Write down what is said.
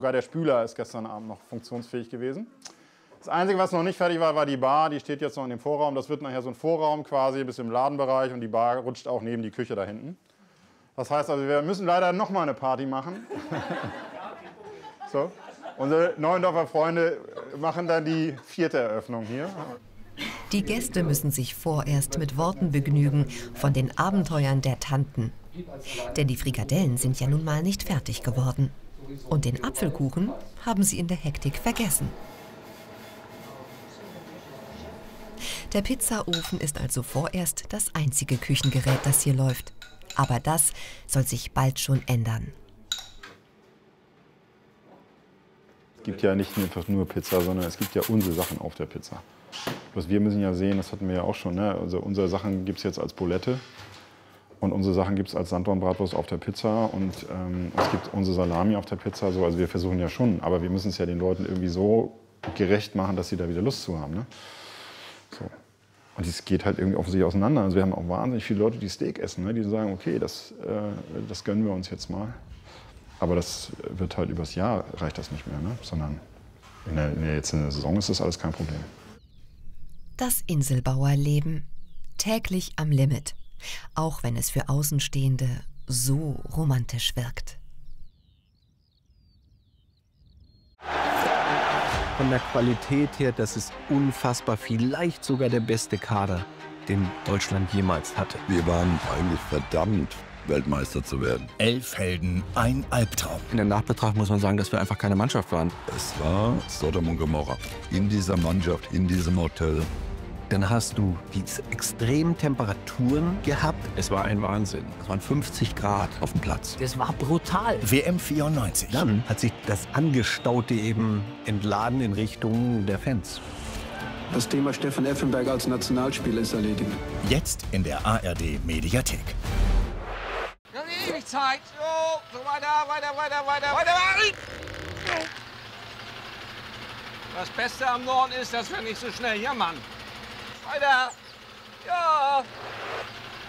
Sogar der Spüler ist gestern Abend noch funktionsfähig gewesen. Das Einzige, was noch nicht fertig war, war die Bar. Die steht jetzt noch in dem Vorraum. Das wird nachher so ein Vorraum quasi bis im Ladenbereich und die Bar rutscht auch neben die Küche da hinten. Das heißt also, wir müssen leider noch mal eine Party machen. So. Unsere Neuendorfer Freunde machen dann die 4. Eröffnung hier. Die Gäste müssen sich vorerst mit Worten begnügen von den Abenteuern der Tanten. Denn die Frikadellen sind ja nun mal nicht fertig geworden. Und den Apfelkuchen haben sie in der Hektik vergessen. Der Pizzaofen ist also vorerst das einzige Küchengerät, das hier läuft. Aber das soll sich bald schon ändern. Es gibt ja nicht einfach nur Pizza, sondern es gibt ja unsere Sachen auf der Pizza. Bloß wir müssen ja sehen, das hatten wir ja auch schon, ne? Also unsere Sachen gibt es jetzt als Bulette und unsere Sachen gibt es als Sanddornbratwurst auf der Pizza und es gibt unsere Salami auf der Pizza. So. Also wir versuchen ja schon, aber wir müssen es ja den Leuten irgendwie so gerecht machen, dass sie da wieder Lust zu haben. Ne? So. Und es geht halt irgendwie offensichtlich auseinander. Also wir haben auch wahnsinnig viele Leute, die Steak essen, ne? Die sagen, okay, das gönnen wir uns jetzt mal. Aber das wird halt übers Jahr, reicht das nicht mehr, ne? Sondern jetzt in der Saison ist das alles kein Problem. Das Inselbauerleben. Täglich am Limit. Auch wenn es für Außenstehende so romantisch wirkt. Von der Qualität her, das ist unfassbar. Vielleicht sogar der beste Kader, den Deutschland jemals hatte. Wir waren eigentlich verdammt, Weltmeister zu werden. 11 Helden, ein Albtraum. In der Nachbetrachtung muss man sagen, dass wir einfach keine Mannschaft waren. Es war Sodom und Gomorra. In dieser Mannschaft, in diesem Hotel. Dann hast du diese extremen Temperaturen gehabt. Es war ein Wahnsinn. Es waren 50 Grad auf dem Platz. Das war brutal. WM 94. Dann hat sich das Angestaute eben entladen in Richtung der Fans. Das Thema Stefan Effenberg als Nationalspieler ist erledigt. Jetzt in der ARD Mediathek. Wir haben ewig Zeit. So weiter. Das Beste am Norden ist, dass wir nicht so schnell jammern. Weiter. Ja.